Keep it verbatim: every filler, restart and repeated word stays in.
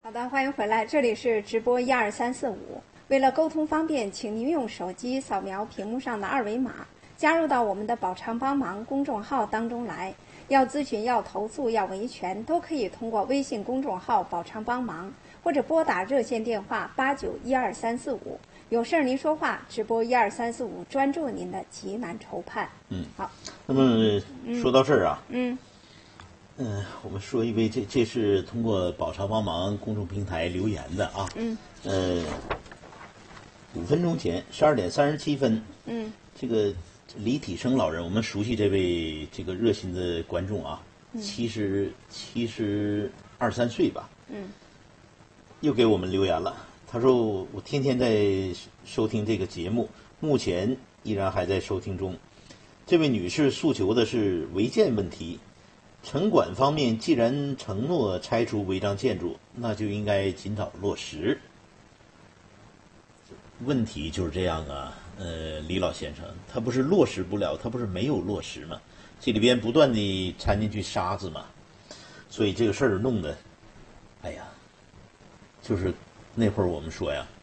好的，欢迎回来，这里是直播一二三四五。为了沟通方便，请您用手机扫描屏幕上的二维码，加入到我们的宝昌帮忙公众号当中来。要咨询、要投诉、要维权，都可以通过微信公众号宝昌帮忙，或者拨打热线电话八九一二三四五。有事儿您说话，直播一二三四五，专注您的急难愁盼。 嗯， 好。 那么说到这儿啊， 嗯。 嗯、呃，我们说一位，这这是通过宝昌帮忙公众平台留言的啊。 嗯。 呃，五分钟前，十二点三十七分。 嗯。 这个李体生老人，我们熟悉这位这个热心的观众啊，七十七十二三岁吧。 嗯。 又给我们留言了，他说我天天在收听这个节目，目前依然还在收听中。这位女士诉求的是违建问题。城管方面既然承诺拆除违章建筑，那就应该尽早落实。问题就是这样啊，呃，李老先生，他不是落实不了，他不是没有落实吗？这里边不断地掺进去沙子嘛，所以这个事儿弄得，哎呀，就是那会儿我们说呀，